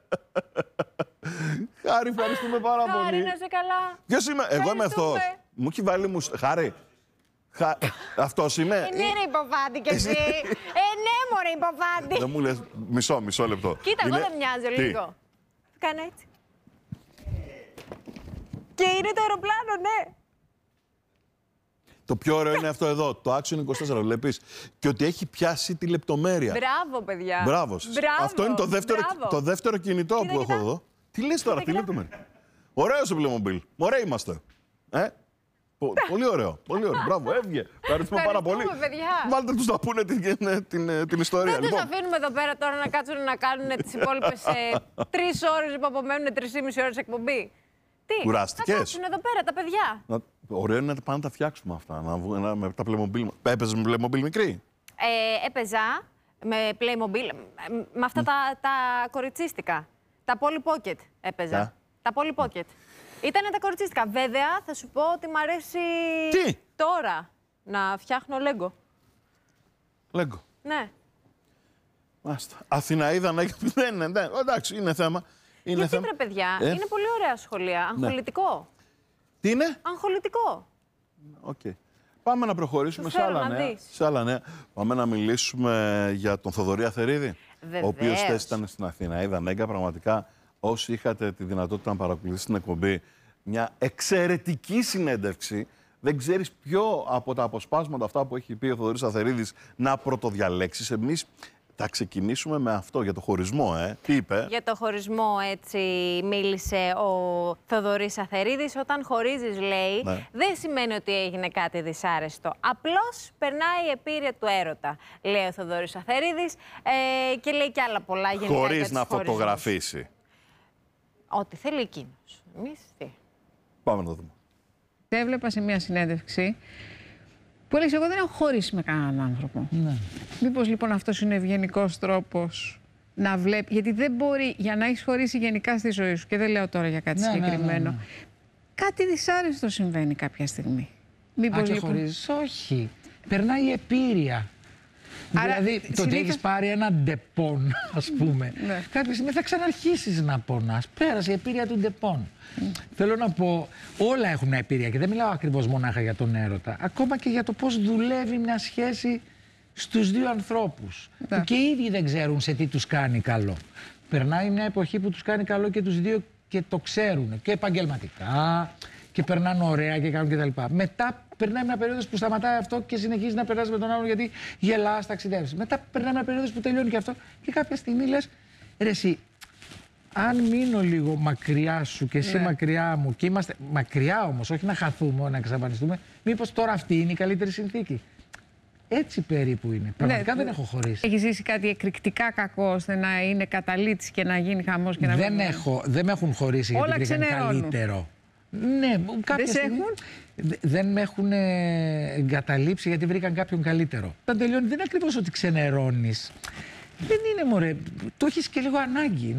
Χάρη, ευχαριστούμε πάρα πολύ. Χάρη, να είσαι καλά. Ποιος είμαι? Εγώ είμαι αυτός. Μου έχει βάλει Χάρη. Αυτός είμαι. Ναι, ρε υποβάντη κι εσύ. Ναι, μωρέ υποβάντη. Δεν μου λες μισό λεπτό. Κοίτα, εγώ δεν μοιάζω λίγο. Κάνε έτσι. Και είναι το αεροπλάνο, ναι. Το πιο ωραίο είναι αυτό εδώ, το Action 24, βλέπεις. Και ότι έχει πιάσει τη λεπτομέρεια. Μπράβο, παιδιά. Μπράβο. Αυτό είναι το δεύτερο κινητό που έχω εδώ. Τι λες τώρα, τι λεπτομέρεια. Ωραίος ο Playmobil. Ωραίοι είμαστε. Πολύ ωραίο. Πολύ ωραίο. Μπράβο, έβγε. Ευχαριστούμε πάρα πολύ. Παιδιά. Βάλτε τους να πούνε την ιστορία. Δεν τους αφήνουμε εδώ πέρα τώρα να κάτσουν να κάνουν τις υπόλοιπες 3 ώρες που απομένουν 3,5 ώρες εκπομπή. Τι, κουράστηκες? Θα κάτσουν εδώ πέρα τα παιδιά. Ωραίο είναι να πάνε να τα φτιάξουμε αυτά. Με τα Playmobil. Έπαιζες με Playmobil μικρή? Έπαιζα με Playmobil, με αυτά τα κοριτσίστικα. Τα Polly Pocket έπαιζα. Τα Polly Pocket. Ήτανε τα κοριτσίστικα. Βέβαια, θα σου πω ότι μ' αρέσει τώρα να φτιάχνω Lego. Lego. Ναι. Μάλιστα. Αθηναίδα, ναι. Εντάξει, είναι θέμα. Γιατί ρε παιδιά, είναι πολύ ωραία σχολεία. Αγχολητικό. Τι είναι? Αγχολητικό. Πάμε να προχωρήσουμε σε άλλα νέα. Πάμε να μιλήσουμε για τον Θοδωρή Αθερίδη. Ο οποίος ήταν στην Αθήνα. Είδα Νέγκα, πραγματικά όσοι είχατε τη δυνατότητα να παρακολουθήσετε την εκπομπή, μια εξαιρετική συνέντευξη. Δεν ξέρεις ποιο από τα αποσπάσματα αυτά που έχει πει ο Θοδωρής Αθερίδης να πρωτοδιαλέξεις. Εμείς θα ξεκινήσουμε με αυτό, για το χωρισμό, Τι είπε? Για το χωρισμό, έτσι μίλησε ο Θοδωρής Αθερίδης. Όταν χωρίζεις, λέει, δεν σημαίνει ότι έγινε κάτι δυσάρεστο. Απλώς περνάει η επίρρεια του έρωτα, λέει ο Θοδωρής Αθερίδης, και λέει κι άλλα πολλά γενικά. Χωρίς να φωτογραφίσει. Ό,τι θέλει εκείνος. Εμείς τι. Πάμε να το δούμε. Έβλεπα σε μια συνέντευξη που έλεγε: εγώ δεν έχω χωρίσει με κανέναν άνθρωπο. Ναι. Μήπως λοιπόν αυτός είναι ευγενικός τρόπος να βλέπει? Γιατί δεν μπορεί, για να έχεις χωρίσει γενικά στη ζωή σου, και δεν λέω τώρα για κάτι συγκεκριμένο, κάτι δυσάρεστο συμβαίνει κάποια στιγμή. Μήπως λοιπόν χωρίσεις? Όχι. Περνάει η επίρρεια. Άρα, δηλαδή, το ότι έχεις πάρει ένα ντεπών, ας πούμε, κάποια στιγμή θα ξαναρχίσεις να πονάς. Πέρασε η επίρρεια του ντεπών. Θέλω να πω, όλα έχουν επίρρεια και δεν μιλάω ακριβώς μονάχα για τον έρωτα. Ακόμα και για το πώς δουλεύει μια σχέση στους δύο ανθρώπους. Που και οι ίδιοι δεν ξέρουν σε τι τους κάνει καλό. Περνάει μια εποχή που τους κάνει καλό και τους δύο και το ξέρουν. Και επαγγελματικά και περνάνε ωραία και κάνουν κτλ. Μετά περνάει μια περίοδος που σταματάει αυτό και συνεχίζει να περνάς με τον άλλον γιατί γελάς, ταξιδεύεις. Μετά περνάει μια περίοδος που τελειώνει και αυτό και κάποια στιγμή λες: ρε εσύ, αν μείνω λίγο μακριά σου και εσύ μακριά μου και είμαστε μακριά όμως, όχι να χαθούμε, να εξαφανιστούμε, μήπως τώρα αυτή είναι η καλύτερη συνθήκη? Έτσι περίπου είναι. Πραγματικά δεν έχω χωρίσει. Έχεις ζήσει κάτι εκρηκτικά κακό ώστε να είναι καταλήτης και να γίνει χαμός και να μην... Δεν με έχουν χωρίσει γιατί βρήκαν καλύτερο. Ναι, κάποια στιγμή δεν με έχουν εγκαταλείψει γιατί βρήκαν κάποιον καλύτερο. Όταν τελειώνει, δεν είναι ακριβώς ότι ξενερώνεις. Δεν είναι, μωρέ. Το έχεις και λίγο ανάγκη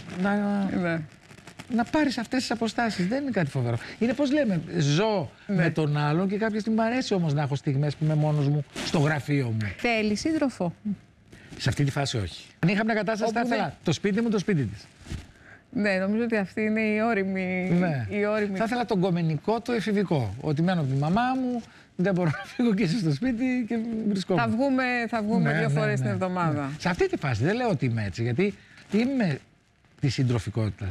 να πάρεις αυτές τις αποστάσεις. Δεν είναι κάτι φοβερό. Είναι, πώς λέμε, ζω με τον άλλον και κάποια στιγμή μου αρέσει όμως να έχω στιγμές που είμαι μόνος μου στο γραφείο μου. Θέλει σύντροφο? Σε αυτή τη φάση όχι. Αν είχα μια κατάσταση, θα ήθελα το σπίτι μου, το σπίτι της. Ναι, νομίζω ότι αυτή είναι η όριμη. Ναι. Θα ήθελα τον κομμενικό, το εφηβικό. Ότι μένω από τη μαμά μου, δεν μπορώ να φύγω και εσύ στο σπίτι και βρισκόμαι. Θα βγούμε 2 φορές την εβδομάδα. Ναι. Σε αυτή τη φάση δεν λέω ότι είμαι έτσι, γιατί είμαι της συντροφικότητας.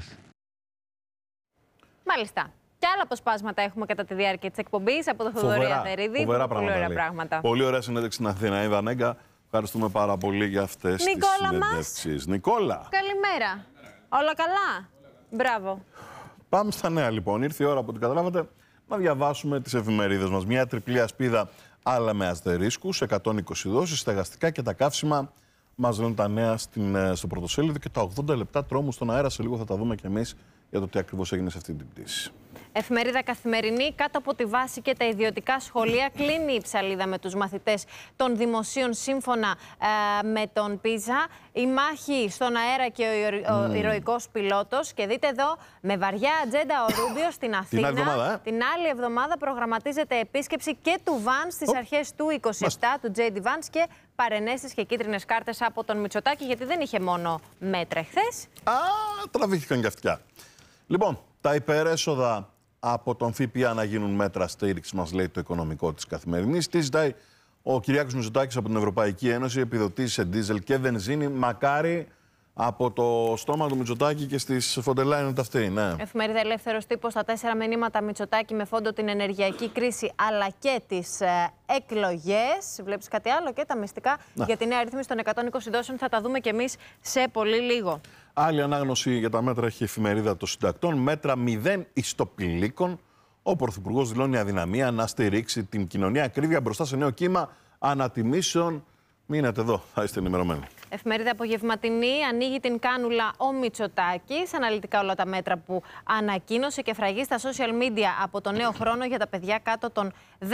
Μάλιστα. Και άλλα αποσπάσματα έχουμε κατά τη διάρκεια της εκπομπής από τον Θοδωρή Αδερίδη. Φοβερά πολύ ωραία πράγματα. Πολύ ωραία συνέντευξη στην Αθήνα. Εύα Νέγκα, ευχαριστούμε πάρα πολύ για αυτές τις συνέντευξεις. Νικόλα. Καλημέρα. Όλα καλά? Μπράβο. Πάμε στα νέα λοιπόν. Ήρθε η ώρα, από ό,τι καταλάβατε, να διαβάσουμε τις εφημερίδες μας. Μια τριπλή ασπίδα, αλλά με αστερίσκους, 120 δόσεις, στεγαστικά και τα καύσιμα. Μας λένε τα νέα στο πρωτοσέλιδο και τα 80 λεπτά τρόμου στον αέρα. Σε λίγο θα τα δούμε κι εμείς για το τι ακριβώς έγινε σε αυτή την πτήση. Εφημερίδα Καθημερινή, κάτω από τη βάση και τα ιδιωτικά σχολεία, κλείνει η ψαλίδα με τους μαθητές των δημοσίων σύμφωνα με τον Πίζα. Η μάχη στον αέρα και ο ηρωικός πιλότος. Και δείτε εδώ, με βαριά ατζέντα ο Ρούμπιο στην Αθήνα. Την άλλη εβδομάδα προγραμματίζεται επίσκεψη και του Vance στις αρχές του 27, του JD Vance, και παρενέσεις και κίτρινες κάρτες από τον Μητσοτάκη, γιατί δεν είχε μόνο μέτρα εχθές. Τραβήθηκαν κι αυτιά. Λοιπόν, τα υπερέσοδα από τον ΦΠΑ να γίνουν μέτρα στήριξη, μας λέει το οικονομικό της Καθημερινής. Τι ζητάει ο Κυριάκος Μητσοτάκης από την Ευρωπαϊκή Ένωση, επιδοτήσεις σε ντίζελ και βενζίνη. Μακάρι από το στόμα του Μητσοτάκη και στις Φοντελάιν αυτή, ναι. Εφημερίδα Ελεύθερος Τύπος, τα 4 μηνύματα Μητσοτάκη με φόντο την ενεργειακή κρίση αλλά και τις εκλογές. Βλέπεις κάτι άλλο και τα μυστικά για τη νέα ρύθμιση των 120 δόσεων θα τα δούμε κι εμείς σε πολύ λίγο. Άλλη ανάγνωση για τα μέτρα έχει η εφημερίδα των συντακτών. Μέτρα 0 ιστοπηλίκων. Ο Πρωθυπουργός δηλώνει αδυναμία να στηρίξει την κοινωνία. Ακρίβεια μπροστά σε νέο κύμα ανατιμήσεων. Μείνετε εδώ, θα είστε ενημερωμένοι. Εφημερίδα Απογευματινή, ανοίγει την κάνουλα ο Μητσοτάκης. Αναλυτικά όλα τα μέτρα που ανακοίνωσε και φραγεί στα social media από το νέο χρόνο για τα παιδιά κάτω των 15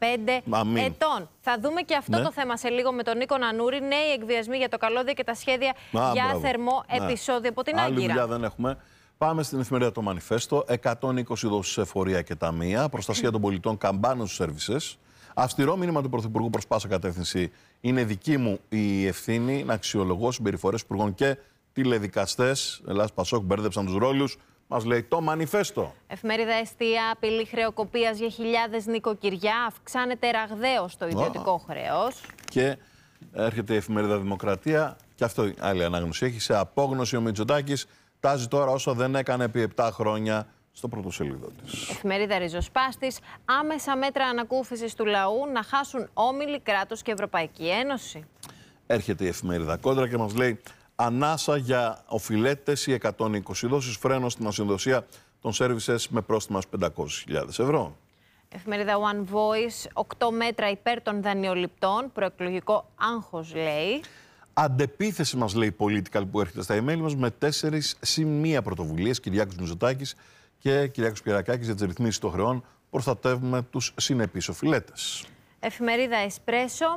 ετών. Θα δούμε και αυτό το θέμα σε λίγο με τον Νίκο Νανούρη. Νέοι εκβιασμοί για το καλώδιο και τα σχέδια για θερμό επεισόδιο από την Άγκυρα. Άλλη δουλειά δεν έχουμε. Πάμε στην εφημερίδα Το Μανιφέστο. 120 δόσεις σε εφορία και ταμεία. Προστασία των πολιτών, καμπάνους σέρβισες. Αυστηρό μήνυμα του Πρωθυπουργού προς πάσα κατεύθυνση. Είναι δική μου η ευθύνη να αξιολογώ συμπεριφορές υπουργών και τηλεδικαστές. Ελλάς Πασόκ μπέρδεψαν τους ρόλους. Μας λέει το Μανιφέστο. Εφημερίδα Εστία, απειλή χρεοκοπίας για χιλιάδες νοικοκυριά. Αυξάνεται ραγδαίως το ιδιωτικό χρέος. Και έρχεται η εφημερίδα Δημοκρατία. Και αυτό άλλη ανάγνωση έχει. Σε απόγνωση ο Μητσοτάκης τάζει τώρα όσο δεν έκανε επί 7 χρόνια. Στο πρωτοσέλιδο της. Εφημερίδα Ριζοσπάστης, άμεσα μέτρα ανακούφισης του λαού να χάσουν όμιλοι, κράτος και Ευρωπαϊκή Ένωση. Έρχεται η εφημερίδα Κόντρα και μας λέει ανάσα για οφειλέτες, οι 120 δόσεις, φρένο στην ασυνδοσία των σέρβισες με πρόστιμα 500.000 ευρώ. Εφημερίδα One Voice, 8 μέτρα υπέρ των δανειοληπτών, προεκλογικό άγχος λέει. Αντεπίθεση μας λέει Political που έρχεται στα email μας με 4 συν 1 πρωτοβουλίες, Κυριάκος Μητσοτάκης και Κυριάκος Πιερακάκης για τις ρυθμίσεις των χρεών. Προστατεύουμε τους συνεπείς οφειλέτες. Εφημερίδα Εσπρέσο,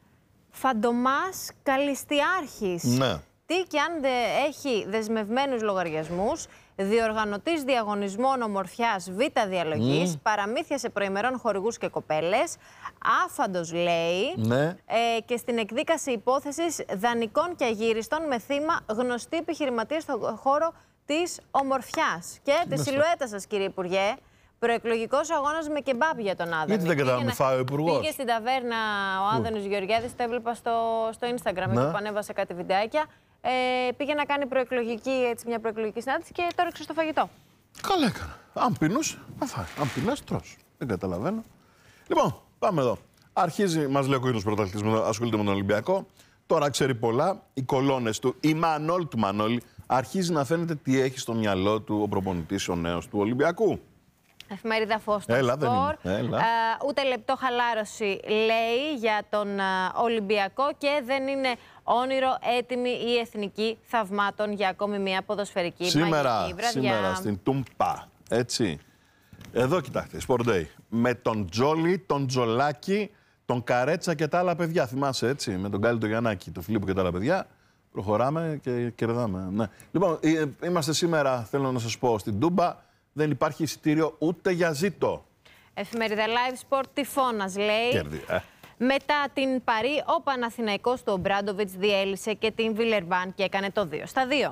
Φαντομάς Καλιστιάρχης. Ναι. Τι και αν έχει δεσμευμένους λογαριασμούς, διοργανωτής διαγωνισμών ομορφιάς Β' διαλογής, παραμύθια σε προημερών χορηγούς και κοπέλες, άφαντος λέει, και στην εκδίκαση υπόθεσης δανεικών και αγύριστων με θύμα γνωστή επιχειρηματία στον χώρο της ομορφιάς. Και τη σιλουέτα σας, κύριε Υπουργέ, προεκλογικός αγώνας με κεμπάπ για τον Άδωνη. Γιατί δεν κατάλαβε φάει ο Υπουργός. Πήγε στην ταβέρνα ο Άδωνης Γεωργιάδης, το έβλεπα στο Instagram, εκεί που ανέβασε κάτι βιντεάκια. Πήγε να κάνει μια προεκλογική συνάντηση και το ρίξε στο φαγητό. Καλά έκανε. Αν πίνους, θα φάει. Αν πεινάς, τρως. Δεν καταλαβαίνω. Λοιπόν, πάμε εδώ. Αρχίζει, μας λέει ο Κοίνος πρωταθλητής, ασχολείται με τον Ολυμπιακό. Τώρα ξέρει πολλά. Οι κολόνες του, η Μανόλ του Μανώλη, αρχίζει να φαίνεται τι έχει στο μυαλό του ο προπονητής, ο νέος του Ολυμπιακού. Εφημερίδα Φως στο Σπορ. Ούτε λεπτό χαλάρωση λέει για τον Ολυμπιακό και δεν είναι όνειρο έτοιμη η εθνική θαυμάτων για ακόμη μια ποδοσφαιρική μαγική βραδιά. Σήμερα στην Τούμπα. Έτσι. Εδώ κοιτάξτε, Sport Day. Με τον Τζόλι, τον Τζολάκη, τον Καρέτσα και τα άλλα παιδιά. Θυμάσαι έτσι, με τον Γκάλι τον Γιαννάκη, τον Φιλίππο και τα άλλα παιδιά. προχωράμε και κερδάμε. Ναι. Λοιπόν, είμαστε σήμερα, θέλω να σας πω, στην Τούμπα. Δεν υπάρχει εισιτήριο ούτε για ζήτο. Εφημερίδα Live Sport, Τυφώνας λέει. Κέρδη. Μετά την Παρί, ο Παναθηναϊκός του Ομπράντοβιτς διέλυσε και την Βιλερμπάν και έκανε το 2-2.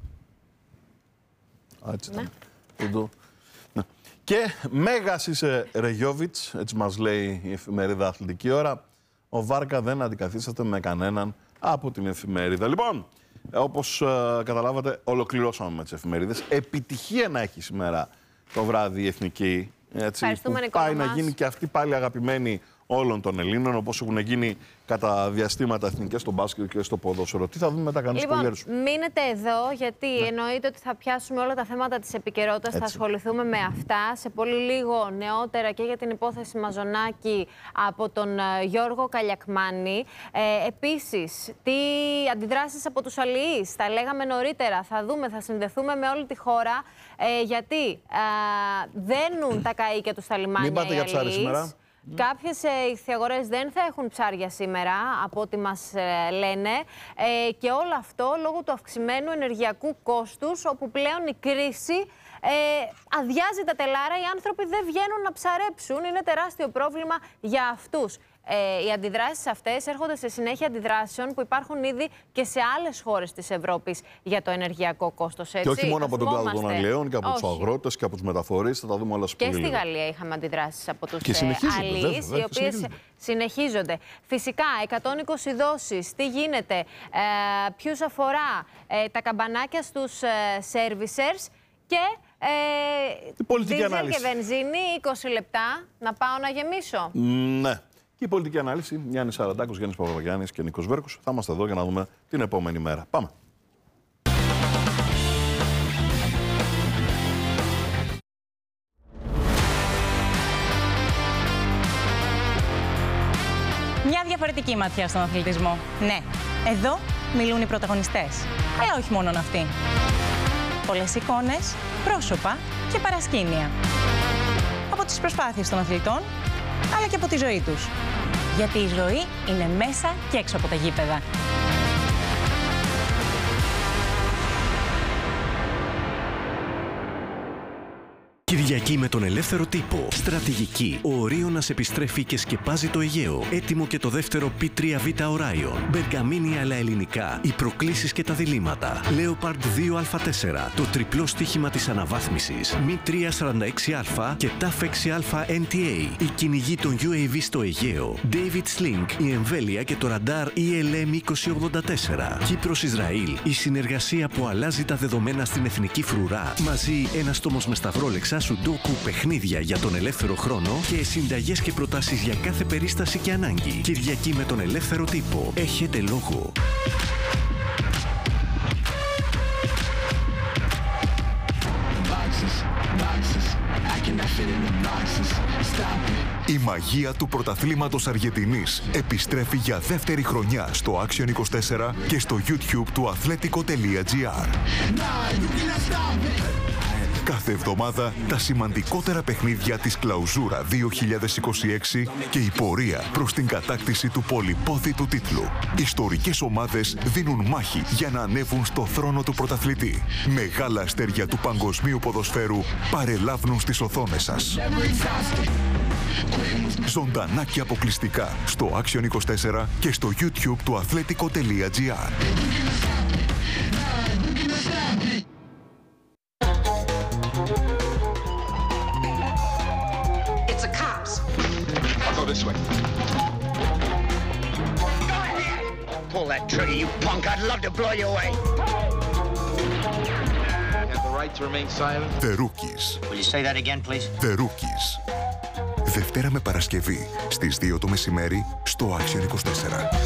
Έτσι ήταν. Ναι. Και μέγας είσαι Ρεγιόβιτς, έτσι μας λέει η εφημερίδα Αθλητική Ώρα. Ο Βάρκα δεν αντικαθίσταται με κανέναν από την εφημερίδα. Λοιπόν, όπως καταλάβατε, ολοκληρώσαμε με τις εφημερίδες. Επιτυχία να έχει σήμερα το βράδυ η Εθνική. Έτσι, που πάει να γίνει και αυτή πάλι αγαπημένη όλων των Ελλήνων, όπως έχουν γίνει κατά διαστήματα εθνικές στο μπάσκετ και στο ποδόσφαιρο. Τι θα δούμε μετά κανείς λοιπόν, μείνετε εδώ, γιατί εννοείται ότι θα πιάσουμε όλα τα θέματα της επικαιρότητας, θα ασχοληθούμε με αυτά. Σε πολύ λίγο νεότερα και για την υπόθεση Μαζονάκη από τον Γιώργο Καλιακμάνη. Επίσης, τι αντιδράσεις από τους αλληλείς, τα λέγαμε νωρίτερα, θα δούμε, θα συνδεθούμε με όλη τη χώρα, γιατί δένουν τα καΐκια τους στα λιμάνια. Μην πάτε για ψάρι σήμερα. Κάποιες ηχθιαγορές δεν θα έχουν ψάρια σήμερα, από ό,τι μας λένε, και όλο αυτό λόγω του αυξημένου ενεργειακού κόστους, όπου πλέον η κρίση αδειάζει τα τελάρα, οι άνθρωποι δεν βγαίνουν να ψαρέψουν, είναι τεράστιο πρόβλημα για αυτούς. Οι αντιδράσεις αυτές έρχονται σε συνέχεια αντιδράσεων που υπάρχουν ήδη και σε άλλες χώρες της Ευρώπης για το ενεργειακό κόστος. Και όχι μόνο από τον κλάδο των αλλιέων, και από τους αγρότες και από τους μεταφορείς. Θα τα δούμε όλα σε πολύ λίγο. Και στη Γαλλία είχαμε αντιδράσεις από τους αλλιείς, οι οποίες συνεχίζονται. Φυσικά, 120 δόσεις, τι γίνεται, ποιους αφορά, τα καμπανάκια στους servicers και δίζελ και βενζίνη, 20 λεπτά. Να πάω να γεμίσω. Ναι. Και η πολιτική ανάλυση, Γιάννης Σαραντάκος, Γιάννης Παπαγιάννης και Νίκος Βέρκος. Θα είμαστε εδώ για να δούμε την επόμενη μέρα. Πάμε. Μια διαφορετική ματιά στον αθλητισμό. Ναι, εδώ μιλούν οι πρωταγωνιστές. Αλλά όχι μόνον αυτοί. Πολλές εικόνες, πρόσωπα και παρασκήνια. Από τις προσπάθειες των αθλητών, αλλά και από τη ζωή τους. Γιατί η ζωή είναι μέσα και έξω από τα γήπεδα. Κυριακή με τον ελεύθερο τύπο. Στρατηγική. Ο Ορίωνας επιστρέφει και σκεπάζει το Αιγαίο. Έτοιμο και το δεύτερο P3Β Orion. Μπεργαμίνη αλλά ελληνικά. Οι προκλήσεις και τα διλήμματα. Leopard 2α4. Το τριπλό στοίχημα της αναβάθμισης. Mi 346α και TAF 6α NTA. Η κυνηγή των UAV στο Αιγαίο. David Sling. Η εμβέλεια και το ραντάρ ELM 2084. Κύπρος-Ισραήλ. Η συνεργασία που αλλάζει τα δεδομένα στην εθνική φρουρά. Μαζί ένας τόμος με σταυρόλεξα, σουντόκου, παιχνίδια για τον ελεύθερο χρόνο και συνταγές και προτάσεις για κάθε περίσταση και ανάγκη. Κυριακή με τον ελεύθερο τύπο. Έχετε λόγο. Η μαγεία του πρωταθλήματος Αργεντινής επιστρέφει για δεύτερη χρονιά στο Action 24 και στο YouTube του athletico.gr. Κάθε εβδομάδα τα σημαντικότερα παιχνίδια της Κλαουζούρα 2026 και η πορεία προς την κατάκτηση του πολυπόθητου τίτλου. Ιστορικές ομάδες δίνουν μάχη για να ανέβουν στο θρόνο του πρωταθλητή. Μεγάλα αστέρια του παγκοσμίου ποδοσφαίρου παρελάβουν στις οθόνες σας. Ζωντανά και αποκλειστικά στο Action 24 και στο YouTube του athletico.gr. This way. Pull that trigger, you punk. I'd love to blow you away. You have the right to remain silent. The Rookies. Will you say that again, please? The Rookies. Δευτέρα με Παρασκευή στις 2 το μεσημέρι στο Action 24.